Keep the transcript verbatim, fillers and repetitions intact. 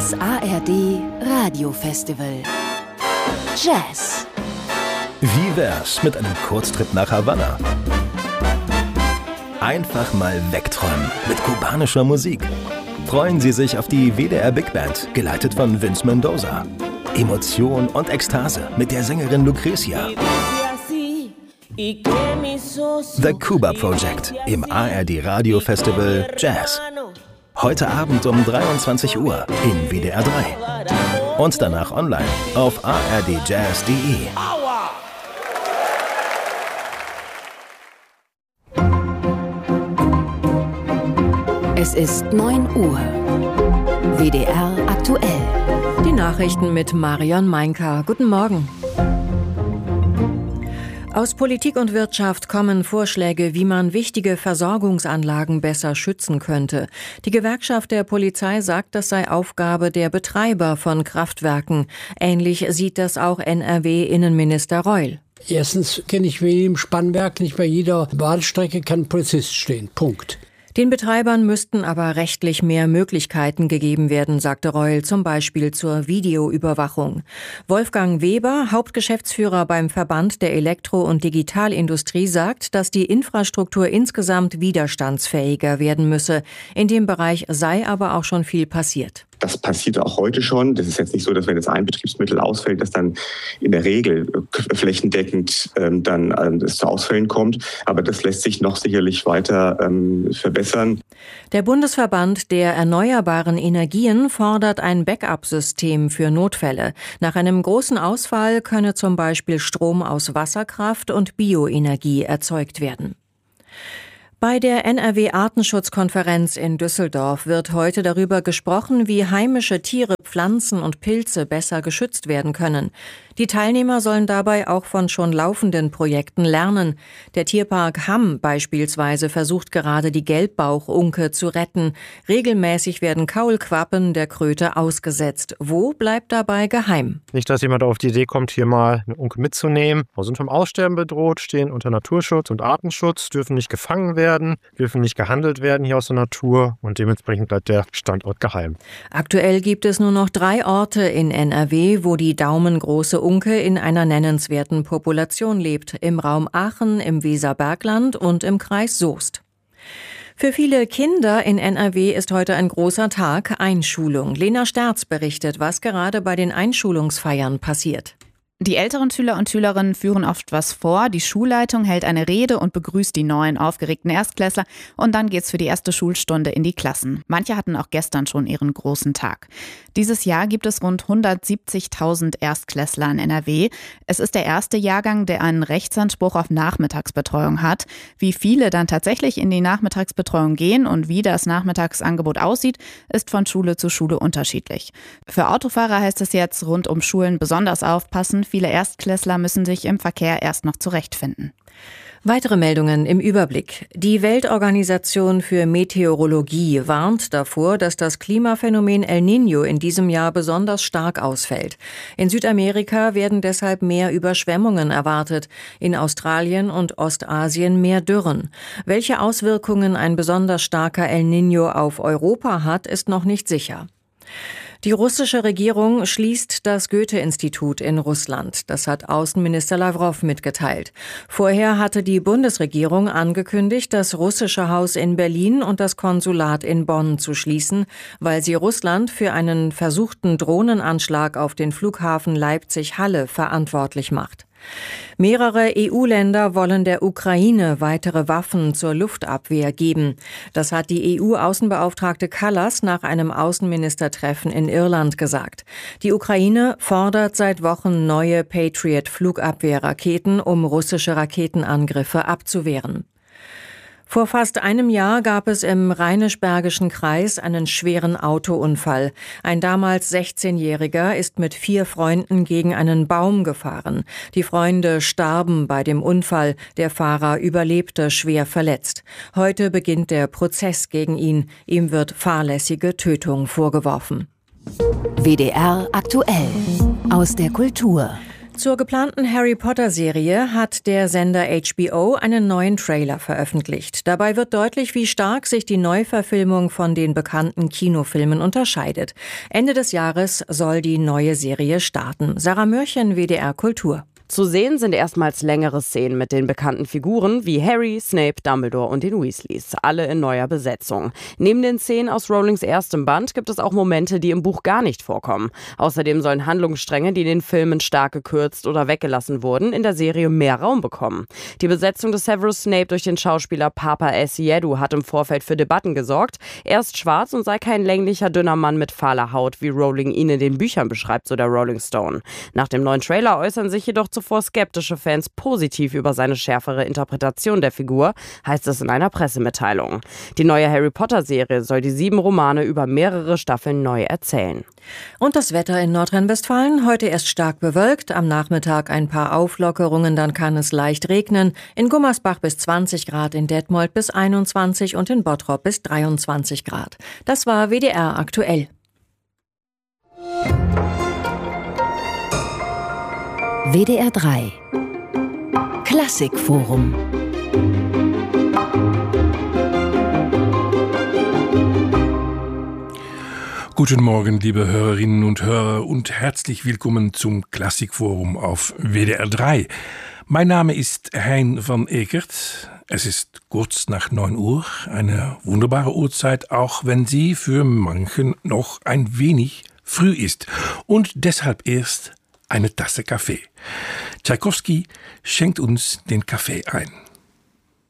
Das A R D Radiofestival Jazz. Wie wär's mit einem Kurztrip nach Havanna? Einfach mal wegträumen mit kubanischer Musik. Freuen Sie sich auf die W D R Big Band, geleitet von Vince Mendoza. Emotion und Ekstase mit der Sängerin Lucrecia. The Cuba Project im A R D Radiofestival Jazz. Heute Abend um dreiundzwanzig Uhr in W D R drei. Und danach online auf a r d jazz punkt d e. Es ist neun Uhr. W D R aktuell. Die Nachrichten mit Marion Meinka. Guten Morgen. Aus Politik und Wirtschaft kommen Vorschläge, wie man wichtige Versorgungsanlagen besser schützen könnte. Die Gewerkschaft der Polizei sagt, das sei Aufgabe der Betreiber von Kraftwerken. Ähnlich sieht das auch N R W-Innenminister Reul. Erstens kenne ich wie im Spannwerk, nicht bei jeder Bahnstrecke kann ein Polizist stehen. Punkt. Den Betreibern müssten aber rechtlich mehr Möglichkeiten gegeben werden, sagte Reul, zum Beispiel zur Videoüberwachung. Wolfgang Weber, Hauptgeschäftsführer beim Verband der Elektro- und Digitalindustrie, sagt, dass die Infrastruktur insgesamt widerstandsfähiger werden müsse. In dem Bereich sei aber auch schon viel passiert. Das passiert auch heute schon. Das ist jetzt nicht so, dass wenn jetzt ein Betriebsmittel ausfällt, dass dann in der Regel flächendeckend ähm, dann ähm, es zu Ausfällen kommt. Aber das lässt sich noch sicherlich weiter ähm, verbessern. Der Bundesverband der erneuerbaren Energien fordert ein Backup-System für Notfälle. Nach einem großen Ausfall könne zum Beispiel Strom aus Wasserkraft und Bioenergie erzeugt werden. Bei der N R W-Artenschutzkonferenz in Düsseldorf wird heute darüber gesprochen, wie heimische Tiere, Pflanzen und Pilze besser geschützt werden können. Die Teilnehmer sollen dabei auch von schon laufenden Projekten lernen. Der Tierpark Hamm beispielsweise versucht gerade, die Gelbbauchunke zu retten. Regelmäßig werden Kaulquappen der Kröte ausgesetzt. Wo bleibt dabei geheim? Nicht, dass jemand auf die Idee kommt, hier mal eine Unke mitzunehmen. Wir sind vom Aussterben bedroht, stehen unter Naturschutz und Artenschutz, dürfen nicht gefangen werden, dürfen nicht gehandelt werden hier aus der Natur und dementsprechend bleibt der Standort geheim. Aktuell gibt es nur noch drei Orte in N R W, wo die daumengroße Unke in einer nennenswerten Population lebt. Im Raum Aachen, im Weserbergland und im Kreis Soest. Für viele Kinder in N R W ist heute ein großer Tag, Einschulung. Lena Sterz berichtet, was gerade bei den Einschulungsfeiern passiert. Die älteren Schüler und Schülerinnen führen oft was vor. Die Schulleitung hält eine Rede und begrüßt die neuen, aufgeregten Erstklässler. Und dann geht's für die erste Schulstunde in die Klassen. Manche hatten auch gestern schon ihren großen Tag. Dieses Jahr gibt es rund hundertsiebzigtausend Erstklässler in N R W. Es ist der erste Jahrgang, der einen Rechtsanspruch auf Nachmittagsbetreuung hat. Wie viele dann tatsächlich in die Nachmittagsbetreuung gehen und wie das Nachmittagsangebot aussieht, ist von Schule zu Schule unterschiedlich. Für Autofahrer heißt es jetzt rund um Schulen besonders aufpassen. Viele Erstklässler müssen sich im Verkehr erst noch zurechtfinden. Weitere Meldungen im Überblick. Die Weltorganisation für Meteorologie warnt davor, dass das Klimaphänomen El Niño in diesem Jahr besonders stark ausfällt. In Südamerika werden deshalb mehr Überschwemmungen erwartet, in Australien und Ostasien mehr Dürren. Welche Auswirkungen ein besonders starker El Niño auf Europa hat, ist noch nicht sicher. Die russische Regierung schließt das Goethe-Institut in Russland. Das hat Außenminister Lawrow mitgeteilt. Vorher hatte die Bundesregierung angekündigt, das russische Haus in Berlin und das Konsulat in Bonn zu schließen, weil sie Russland für einen versuchten Drohnenanschlag auf den Flughafen Leipzig-Halle verantwortlich macht. Mehrere E U-Länder wollen der Ukraine weitere Waffen zur Luftabwehr geben. Das hat die E U-Außenbeauftragte Kallas nach einem Außenministertreffen in Irland gesagt. Die Ukraine fordert seit Wochen neue Patriot-Flugabwehrraketen, um russische Raketenangriffe abzuwehren. Vor fast einem Jahr gab es im Rheinisch-Bergischen Kreis einen schweren Autounfall. Ein damals sechzehnjähriger ist mit vier Freunden gegen einen Baum gefahren. Die Freunde starben bei dem Unfall. Der Fahrer überlebte schwer verletzt. Heute beginnt der Prozess gegen ihn. Ihm wird fahrlässige Tötung vorgeworfen. W D R aktuell. Aus der Kultur. Zur geplanten Harry Potter-Serie hat der Sender H B O einen neuen Trailer veröffentlicht. Dabei wird deutlich, wie stark sich die Neuverfilmung von den bekannten Kinofilmen unterscheidet. Ende des Jahres soll die neue Serie starten. Sarah Mörchen, W D R Kultur. Zu sehen sind erstmals längere Szenen mit den bekannten Figuren wie Harry, Snape, Dumbledore und den Weasleys, alle in neuer Besetzung. Neben den Szenen aus Rowlings erstem Band gibt es auch Momente, die im Buch gar nicht vorkommen. Außerdem sollen Handlungsstränge, die in den Filmen stark gekürzt oder weggelassen wurden, in der Serie mehr Raum bekommen. Die Besetzung des Severus Snape durch den Schauspieler Papa Essiedu hat im Vorfeld für Debatten gesorgt. Er ist schwarz und sei kein länglicher, dünner Mann mit fahler Haut, wie Rowling ihn in den Büchern beschreibt, so der Rolling Stone. Nach dem neuen Trailer äußern sich jedoch zuvor skeptische Fans positiv über seine schärfere Interpretation der Figur, heißt es in einer Pressemitteilung. Die neue Harry Potter-Serie soll die sieben Romane über mehrere Staffeln neu erzählen. Und das Wetter in Nordrhein-Westfalen heute erst stark bewölkt, am Nachmittag ein paar Auflockerungen, dann kann es leicht regnen. In Gummersbach bis zwanzig Grad, in Detmold bis einundzwanzig und in Bottrop bis dreiundzwanzig Grad. Das war W D R aktuell. W D R drei Klassikforum. Guten Morgen, liebe Hörerinnen und Hörer, und herzlich willkommen zum Klassikforum auf W D R drei. Mein Name ist Hein van Ekert. Es ist kurz nach neun Uhr, eine wunderbare Uhrzeit, auch wenn sie für manchen noch ein wenig früh ist. Und deshalb erst eine Tasse Kaffee. Tschaikowski schenkt uns den Kaffee ein.